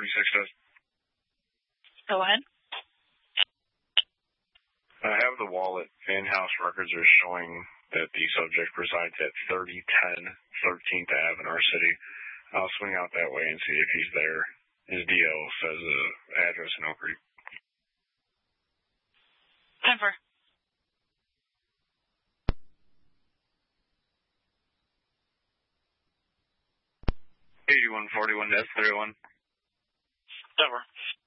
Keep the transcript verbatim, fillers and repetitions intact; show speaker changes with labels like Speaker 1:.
Speaker 1: thirty-six does.
Speaker 2: Go ahead.
Speaker 1: I have the wallet. In-house records are showing that the subject resides at thirty ten thirteenth Avenue in our city. I'll swing out that way and see if he's there. His D O says uh, address in Oak Creek.
Speaker 2: ten four.
Speaker 1: eighty-one forty-one, that's three oh one.
Speaker 2: Over.